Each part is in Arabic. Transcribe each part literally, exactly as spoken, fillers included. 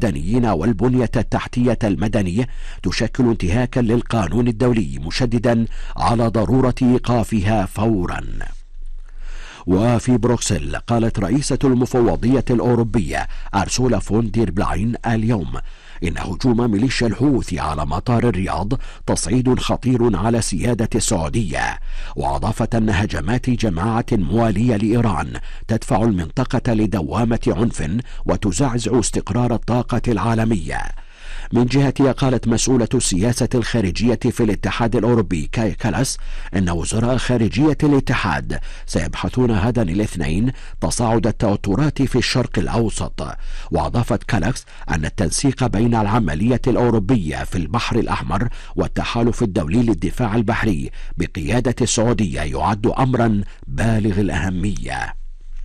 المدنيين والبنية التحتية المدنية تشكل انتهاكا للقانون الدولي، مشددا على ضرورة إيقافها فورا. وفي بروكسل قالت رئيسة المفوضية الأوروبية أرسولا فون دير بلاين اليوم إن هجوم ميليشيا الحوثي على مطار الرياض تصعيد خطير على سيادة السعودية، وأضافت أن هجمات جماعة موالية لإيران تدفع المنطقة لدوامة عنف وتزعزع استقرار الطاقة العالمية. من جهتها قالت مسؤولة السياسة الخارجية في الاتحاد الأوروبي كاي كالاس أن وزراء خارجية الاتحاد سيبحثون غدا الاثنين تصاعد التوترات في الشرق الأوسط. وأضافت كالاس أن التنسيق بين العملية الأوروبية في البحر الأحمر والتحالف الدولي للدفاع البحري بقيادة السعودية يعد أمرا بالغ الأهمية.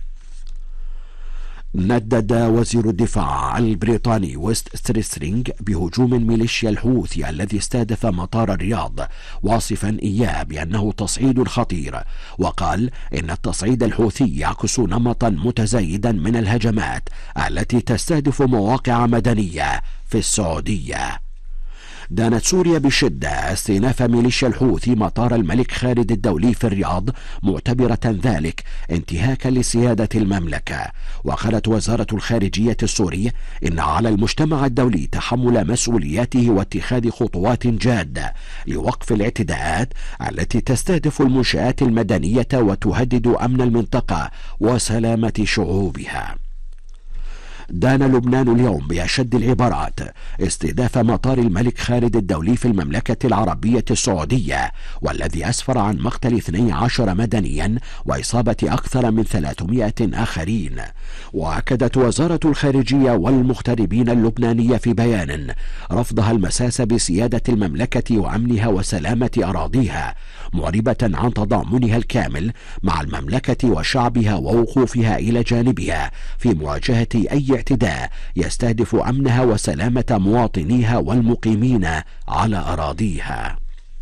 ندد وزير الدفاع البريطاني ويست ستريسرينج بهجوم ميليشيا الحوثي الذي استهدف مطار الرياض، واصفا إياه بأنه تصعيد خطير، وقال إن التصعيد الحوثي يعكس نمطا متزايدا من الهجمات التي تستهدف مواقع مدنية في السعودية. دانت سوريا بشدة استئناف ميليشيا الحوثي مطار الملك خالد الدولي في الرياض، معتبرة ذلك انتهاكا لسيادة المملكة. وقالت وزارة الخارجية السورية إن على المجتمع الدولي تحمل مسؤولياته واتخاذ خطوات جادة لوقف الاعتداءات التي تستهدف المنشآت المدنية وتهدد أمن المنطقة وسلامة شعوبها. دان لبنان اليوم بأشد العبارات استهداف مطار الملك خالد الدولي في المملكة العربية السعودية، والذي أسفر عن مقتل اثني عشر مدنيا وإصابة أكثر من ثلاثمائة آخرين. وأكدت وزارة الخارجية والمغتربين اللبنانية في بيان رفضها المساس بسيادة المملكة وأمنها وسلامة أراضيها، معربة عن تضامنها الكامل مع المملكة وشعبها ووقوفها إلى جانبها في مواجهة أي اعتداء يستهدف أمنها وسلامة مواطنيها والمقيمين على أراضيها.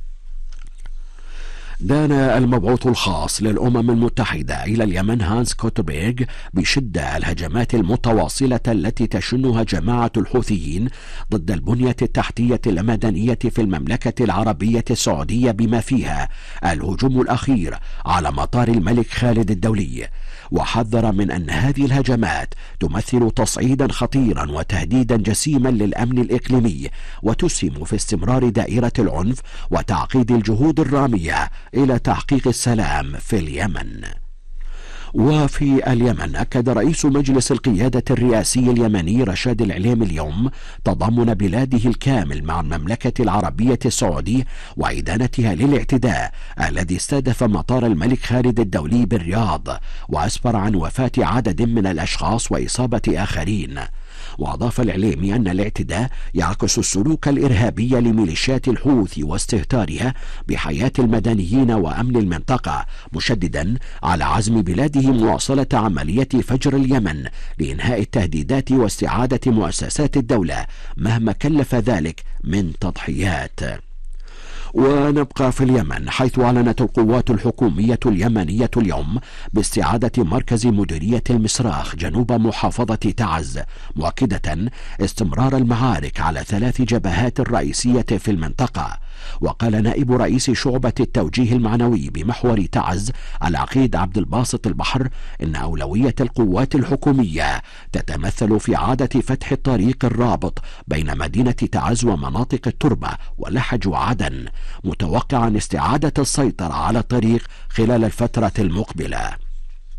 دان المبعوث الخاص للأمم المتحدة إلى اليمن هانس كوتبيرغ بشدة الهجمات المتواصلة التي تشنها جماعة الحوثيين ضد البنية التحتية المدنية في المملكة العربية السعودية، بما فيها الهجوم الأخير على مطار الملك خالد الدولي. وحذر من أن هذه الهجمات تمثل تصعيدا خطيرا وتهديدا جسيما للأمن الإقليمي، وتسهم في استمرار دائرة العنف وتعقيد الجهود الرامية إلى تحقيق السلام في اليمن. وفي اليمن أكد رئيس مجلس القيادة الرئاسي اليمني رشاد العليم اليوم تضامن بلاده الكامل مع المملكة العربية السعودية وإدانتها للاعتداء الذي استهدف مطار الملك خالد الدولي بالرياض، وأسفر عن وفاة عدد من الأشخاص وإصابة آخرين. وأضاف العليمي أن الاعتداء يعكس السلوك الإرهابي لميليشيات الحوثي واستهتارها بحياة المدنيين وأمن المنطقة، مشددا على عزم بلاده مواصلة عملية فجر اليمن لإنهاء التهديدات واستعادة مؤسسات الدولة مهما كلف ذلك من تضحيات. ونبقى في اليمن، حيث أعلنت القوات الحكومية اليمنية اليوم باستعادة مركز مديرية المسراخ جنوب محافظة تعز، مؤكدة استمرار المعارك على ثلاث جبهات رئيسية في المنطقة. وقال نائب رئيس شعبة التوجيه المعنوي بمحور تعز العقيد عبد الباسط البحر إن أولوية القوات الحكومية تتمثل في إعادة فتح الطريق الرابط بين مدينة تعز ومناطق التربة ولحج وعدن، متوقعا استعادة السيطرة على الطريق خلال الفترة المقبلة.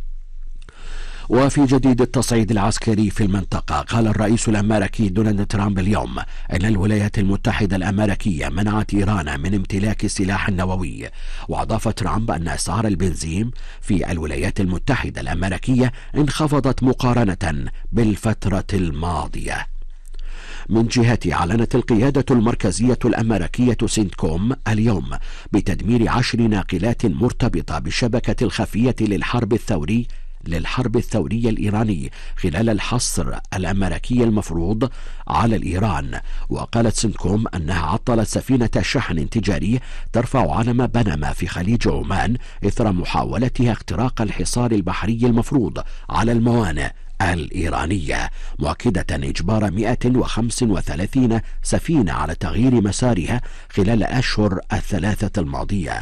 وفي جديد التصعيد العسكري في المنطقة، قال الرئيس الأمريكي دونالد ترامب اليوم أن الولايات المتحدة الأمريكية منعت إيران من امتلاك السلاح النووي. وأضاف ترامب أن أسعار البنزين في الولايات المتحدة الأمريكية انخفضت مقارنة بالفترة الماضية. من جهته أعلنت القيادة المركزية الأمريكية سينتكوم اليوم بتدمير عشر ناقلات مرتبطة بالشبكة الخفية للحرب الثوري للحرب الثورية الإيراني خلال الحصر الأمريكي المفروض على الإيران. وقالت سينتكوم أنها عطلت سفينة شحن تجاري ترفع علم بنما في خليج عمان إثر محاولتها اختراق الحصار البحري المفروض على الموانئ الإيرانية، مؤكدة إجبار مئة وخمسة وثلاثين سفينة على تغيير مسارها خلال الأشهر الثلاثة الماضية.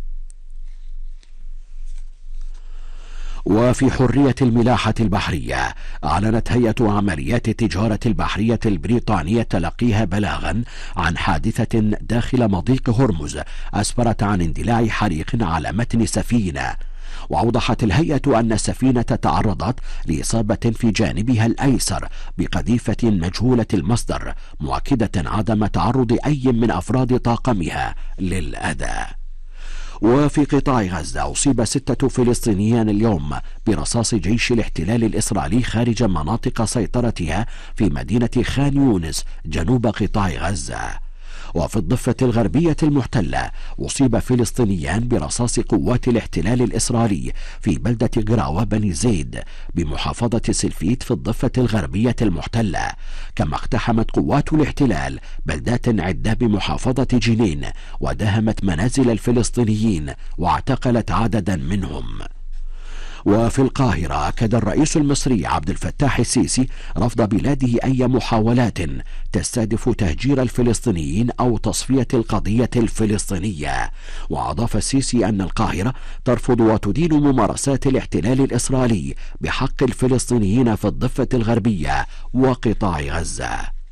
وفي حرية الملاحة البحرية، أعلنت هيئة عمليات التجارة البحرية البريطانية تلقيها بلاغا عن حادثة داخل مضيق هرمز أسفرت عن اندلاع حريق على متن سفينة. وأوضحت الهيئة أن السفينة تعرضت لإصابة في جانبها الأيسر بقذيفة مجهولة المصدر، مؤكدة عدم تعرض أي من أفراد طاقمها للأذى. وفي قطاع غزة، أصيب ستة فلسطينيين اليوم برصاص جيش الاحتلال الإسرائيلي خارج مناطق سيطرتها في مدينة خان يونس جنوب قطاع غزة. وفي الضفة الغربية المحتلة، أصيب فلسطينيان برصاص قوات الاحتلال الإسرائيلي في بلدة جراوة بني زيد بمحافظة سلفيت في الضفة الغربية المحتلة. كما اقتحمت قوات الاحتلال بلدات عدة بمحافظة جنين وداهمت منازل الفلسطينيين واعتقلت عددا منهم. وفي القاهرة، أكد الرئيس المصري عبد الفتاح السيسي رفض بلاده أي محاولات تستهدف تهجير الفلسطينيين أو تصفية القضية الفلسطينية. وأضاف السيسي أن القاهرة ترفض وتدين ممارسات الاحتلال الإسرائيلي بحق الفلسطينيين في الضفة الغربية وقطاع غزة.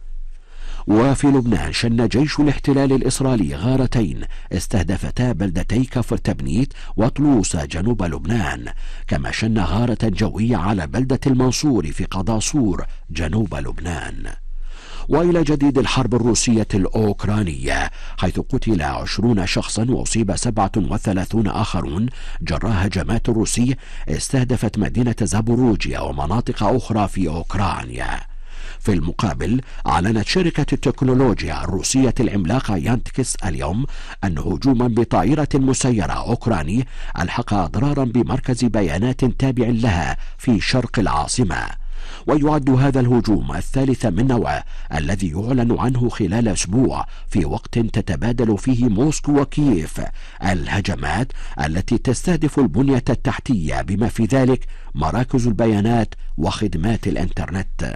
وفي لبنان، شن جيش الاحتلال الإسرائيلي غارتين استهدفتا بلدتي كفر تبنيت وطلوسة جنوب لبنان، كما شن غارة جوية على بلدة المنصور في قضاصور جنوب لبنان. وإلى جديد الحرب الروسية الأوكرانية، حيث قتل عشرون شخصا وأصيب سبعة وثلاثون آخرون جراء هجمات روسية استهدفت مدينة زابوروجيا ومناطق أخرى في أوكرانيا. في المقابل، أعلنت شركة التكنولوجيا الروسية العملاقة يانتكس اليوم أن هجوما بطائرة مسيرة أوكراني ألحق أضرارا بمركز بيانات تابع لها في شرق العاصمة. ويعد هذا الهجوم الثالث من نوعه الذي يعلن عنه خلال أسبوع، في وقت تتبادل فيه موسكو وكييف الهجمات التي تستهدف البنية التحتية بما في ذلك مراكز البيانات وخدمات الإنترنت.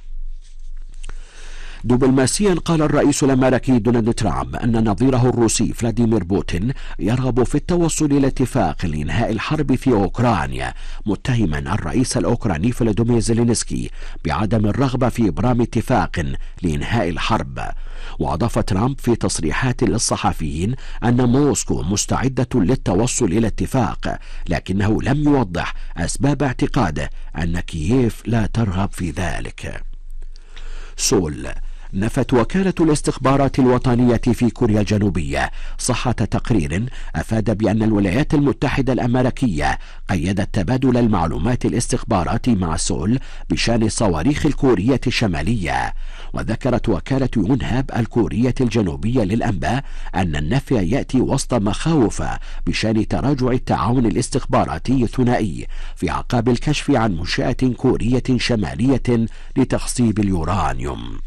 دبلوماسيا، قال الرئيس الأمريكي دونالد ترامب أن نظيره الروسي فلاديمير بوتين يرغب في التوصل إلى اتفاق لإنهاء الحرب في أوكرانيا، متهما الرئيس الأوكراني فلاديمير زيلينسكي بعدم الرغبة في إبرام اتفاق لإنهاء الحرب. وأضاف ترامب في تصريحات للصحفيين أن موسكو مستعدة للتوصل إلى اتفاق، لكنه لم يوضح أسباب اعتقاده أن كييف لا ترغب في ذلك. سول، نفت وكالة الاستخبارات الوطنية في كوريا الجنوبية صحة تقرير أفاد بأن الولايات المتحدة الأمريكية قيدت تبادل المعلومات الاستخباراتي مع سول بشأن الصواريخ الكورية الشمالية. وذكرت وكالة يونهاب الكورية الجنوبية للأنباء أن النفي يأتي وسط مخاوف بشأن تراجع التعاون الاستخباراتي الثنائي في أعقاب الكشف عن منشأة كورية شمالية لتخصيب اليورانيوم.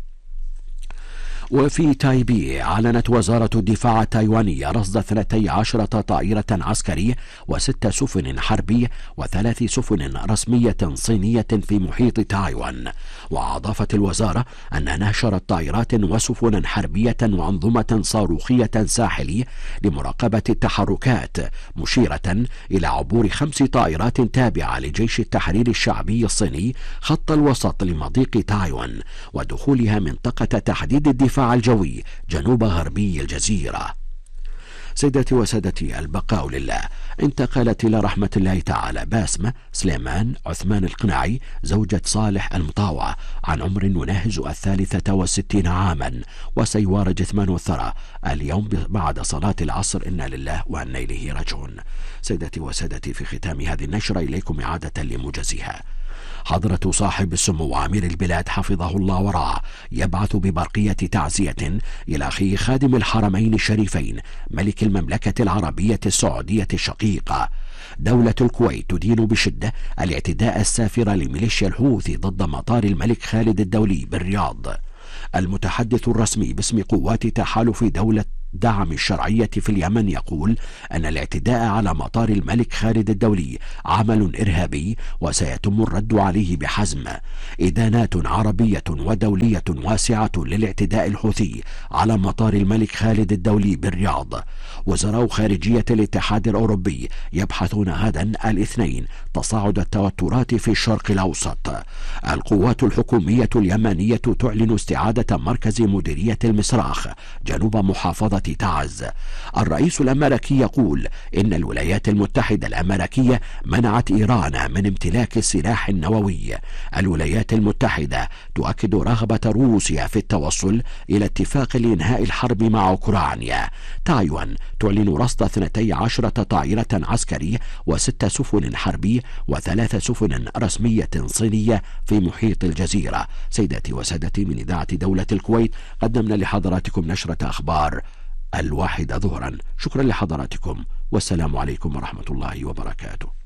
وفي تايبي، أعلنت وزارة الدفاع التايوانية رصد اثنتي عشرة طائرة عسكرية وست سفن حربية وثلاث سفن رسمية صينية في محيط تايوان. وأضافت الوزارة أن نشرت طائرات وسفنا حربية وأنظمة صاروخية ساحلية لمراقبة التحركات، مشيرة إلى عبور خمس طائرات تابعة لجيش التحرير الشعبي الصيني خط الوسط لمضيق تايوان، ودخولها منطقة تحديد الدفاع الجوي جنوب غربي الجزيرة. سيداتي وسادتي، البقاء لله. انتقلت إلى رحمة الله تعالى باسمة سليمان عثمان القناعي زوجة صالح المطاوع عن عمر يناهز الثالثة والستين عاما، وسيوار جثمان الثرى اليوم بعد صلاة العصر. إنا لله وإنا إليه راجعون. سيداتي وسادتي، في ختام هذه النشرة إليكم إعادة لموجزها. حضرة صاحب السمو أمير البلاد حفظه الله ورعاه يبعث ببرقية تعزية إلى أخيه خادم الحرمين الشريفين ملك المملكة العربية السعودية الشقيقة. دولة الكويت تدين بشدة الاعتداء السافر لميليشيا الحوثي ضد مطار الملك خالد الدولي بالرياض. المتحدث الرسمي باسم قوات تحالف دولة دعم الشرعية في اليمن يقول أن الاعتداء على مطار الملك خالد الدولي عمل إرهابي وسيتم الرد عليه بحزم. إدانات عربية ودولية واسعة للاعتداء الحوثي على مطار الملك خالد الدولي بالرياض. وزراء خارجية الاتحاد الأوروبي يبحثون غدا الاثنين تصاعد التوترات في الشرق الأوسط. القوات الحكومية اليمنية تعلن استعادة مركز مديرية المصراخ جنوب محافظة تعز. الرئيس الأمريكي يقول إن الولايات المتحدة الأمريكية منعت إيران من امتلاك السلاح النووي. الولايات المتحدة تؤكد رغبة روسيا في التوصل إلى اتفاق لإنهاء الحرب مع أوكرانيا. تايوان تعلن رصد اثنتي عشرة طائرة عسكري وست سفن حربي وثلاث سفن رسمية صينية في محيط الجزيرة. سيداتي وسادتي، من إذاعة دولة الكويت قدمنا لحضراتكم نشرة أخبار الواحدة ظهرا. شكرا لحضراتكم والسلام عليكم ورحمة الله وبركاته.